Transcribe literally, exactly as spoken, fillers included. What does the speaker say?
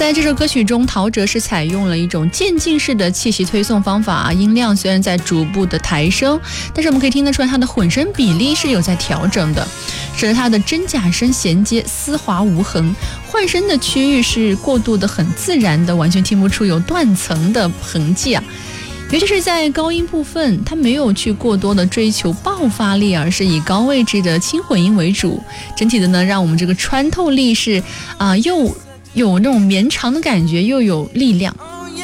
在这首歌曲中，陶喆是采用了一种渐进式的气息推送方法啊，音量虽然在逐步的抬升，但是我们可以听得出来他的混声比例是有在调整的，使得他的真假声衔接丝滑无痕，换声的区域是过渡的很自然的，完全听不出有断层的痕迹啊。尤其是在高音部分，他没有去过多的追求爆发力，而是以高位置的轻混音为主，整体的呢让我们这个穿透力是啊、呃、又有那种绵长的感觉，又有力量，